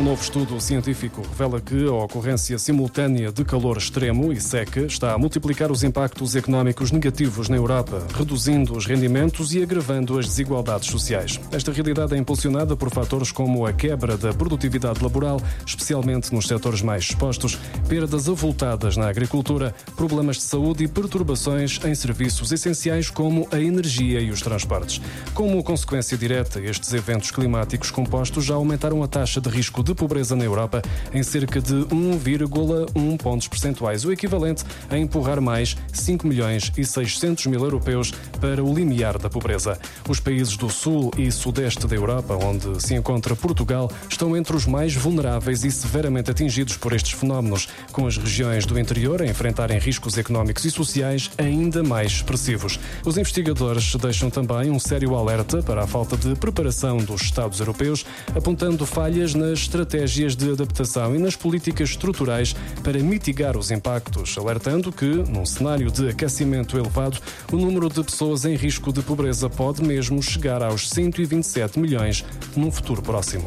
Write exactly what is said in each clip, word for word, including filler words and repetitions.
novo estudo científico revela que a ocorrência simultânea de calor extremo e seca está a multiplicar os impactos económicos negativos na Europa, reduzindo os rendimentos e agravando as desigualdades sociais. Esta realidade é impulsionada por fatores como a quebra da produtividade laboral, especialmente nos setores mais expostos, perdas avultadas na agricultura, problemas de saúde e perturbações em serviços essenciais como a energia e os transportes. Como consequência direta, estes eventos climáticos compostos já aumentaram a taxa de risco de pobreza na Europa em cerca de um vírgula um pontos percentuais, o equivalente a empurrar mais cinco milhões e seiscentos mil europeus para o limiar da pobreza. Os países do sul e sudeste da Europa, onde se encontra Portugal, estão entre os mais vulneráveis e severamente atingidos por estes fenómenos, com as regiões do interior a enfrentarem riscos económicos e sociais ainda mais expressivos. Os investigadores deixam também um sério alerta para a falta de preparação dos Estados europeus, apontando falhas nas estratégias de adaptação e nas políticas estruturais para mitigar os impactos, alertando que, num cenário de aquecimento elevado, o número de pessoas em risco de pobreza pode mesmo chegar aos cento e vinte e sete milhões num futuro próximo.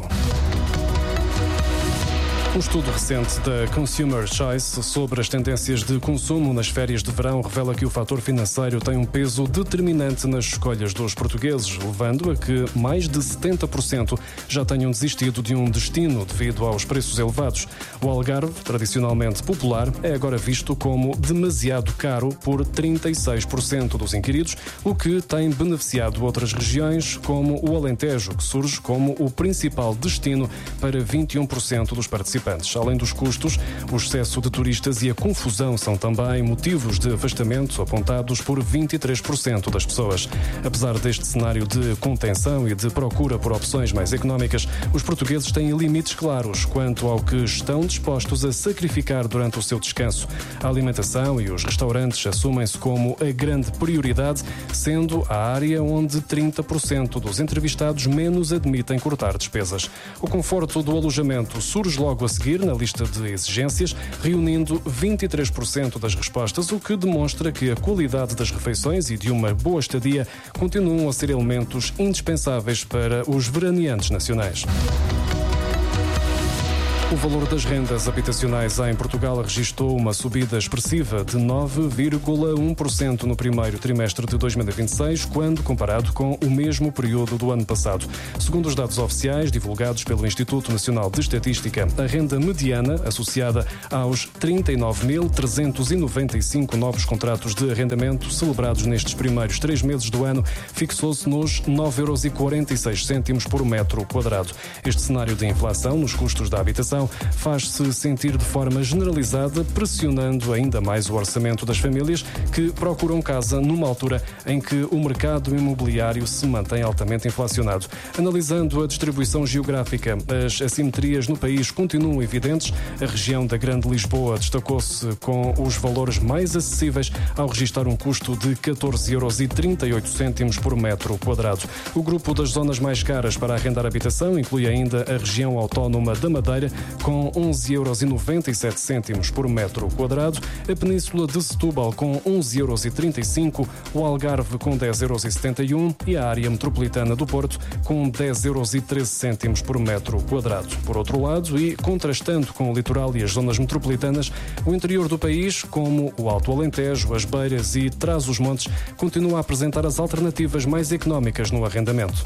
Um estudo recente da Consumer Choice sobre as tendências de consumo nas férias de verão revela que o fator financeiro tem um peso determinante nas escolhas dos portugueses, levando a que mais de setenta por cento já tenham desistido de um destino devido aos preços elevados. O Algarve, tradicionalmente popular, é agora visto como demasiado caro por trinta e seis por cento dos inquiridos, o que tem beneficiado outras regiões, como o Alentejo, que surge como o principal destino para vinte e um por cento dos participantes. Além dos custos, o excesso de turistas e a confusão são também motivos de afastamento apontados por vinte e três por cento das pessoas. Apesar deste cenário de contenção e de procura por opções mais económicas, os portugueses têm limites claros quanto ao que estão dispostos a sacrificar durante o seu descanso. A alimentação e os restaurantes assumem-se como a grande prioridade, sendo a área onde trinta por cento dos entrevistados menos admitem cortar despesas. O conforto do alojamento surge logo a seguir na lista de exigências, reunindo vinte e três por cento das respostas, o que demonstra que a qualidade das refeições e de uma boa estadia continuam a ser elementos indispensáveis para os veraneantes nacionais. O valor das rendas habitacionais em Portugal registrou uma subida expressiva de nove vírgula um por cento no primeiro trimestre de dois mil e vinte e seis, quando comparado com o mesmo período do ano passado. Segundo os dados oficiais divulgados pelo Instituto Nacional de Estatística, a renda mediana, associada aos trinta e nove mil trezentos e noventa e cinco novos contratos de arrendamento celebrados nestes primeiros três meses do ano, fixou-se nos nove euros e quarenta e seis cêntimos por metro quadrado. Este cenário de inflação nos custos da habitação faz-se sentir de forma generalizada, pressionando ainda mais o orçamento das famílias que procuram casa numa altura em que o mercado imobiliário se mantém altamente inflacionado. Analisando a distribuição geográfica, as assimetrias no país continuam evidentes. A região da Grande Lisboa destacou-se com os valores mais acessíveis ao registrar um custo de catorze euros e trinta e oito cêntimos por metro quadrado. O grupo das zonas mais caras para arrendar habitação inclui ainda a região autónoma da Madeira, com onze euros e noventa e sete cêntimos por metro quadrado, a Península de Setúbal com onze euros e trinta e cinco, o Algarve com dez euros e setenta e um e a área metropolitana do Porto com dez euros e treze cêntimos por metro quadrado. Por outro lado, e contrastando com o litoral e as zonas metropolitanas, o interior do país, como o Alto Alentejo, as Beiras e Trás-os-Montes, continua a apresentar as alternativas mais económicas no arrendamento.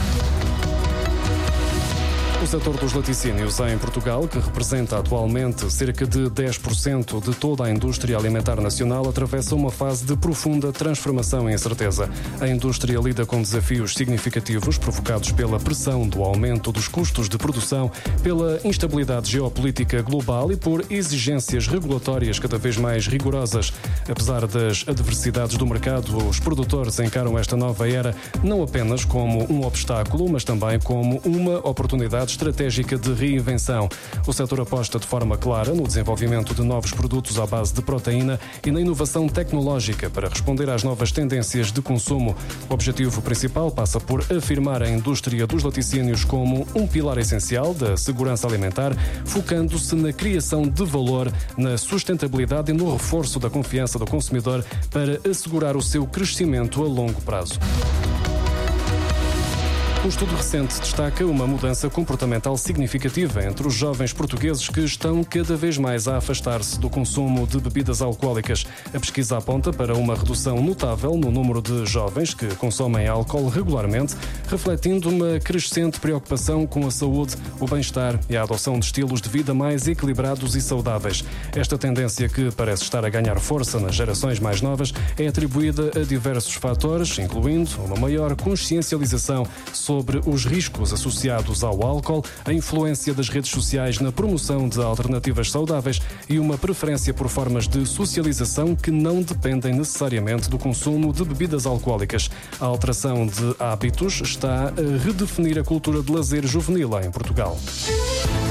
O setor dos laticínios em Portugal, que representa atualmente cerca de dez por cento de toda a indústria alimentar nacional, atravessa uma fase de profunda transformação e incerteza. A indústria lida com desafios significativos provocados pela pressão do aumento dos custos de produção, pela instabilidade geopolítica global e por exigências regulatórias cada vez mais rigorosas. Apesar das adversidades do mercado, os produtores encaram esta nova era não apenas como um obstáculo, mas também como uma oportunidade estratégica de reinvenção. O setor aposta de forma clara no desenvolvimento de novos produtos à base de proteína e na inovação tecnológica para responder às novas tendências de consumo. O objetivo principal passa por afirmar a indústria dos laticínios como um pilar essencial da segurança alimentar, focando-se na criação de valor, na sustentabilidade e no reforço da confiança do consumidor para assegurar o seu crescimento a longo prazo. Um estudo recente destaca uma mudança comportamental significativa entre os jovens portugueses que estão cada vez mais a afastar-se do consumo de bebidas alcoólicas. A pesquisa aponta para uma redução notável no número de jovens que consomem álcool regularmente, refletindo uma crescente preocupação com a saúde, o bem-estar e a adoção de estilos de vida mais equilibrados e saudáveis. Esta tendência, que parece estar a ganhar força nas gerações mais novas, é atribuída a diversos fatores, incluindo uma maior consciencialização sobre sobre os riscos associados ao álcool, a influência das redes sociais na promoção de alternativas saudáveis e uma preferência por formas de socialização que não dependem necessariamente do consumo de bebidas alcoólicas. A alteração de hábitos está a redefinir a cultura de lazer juvenil em Portugal.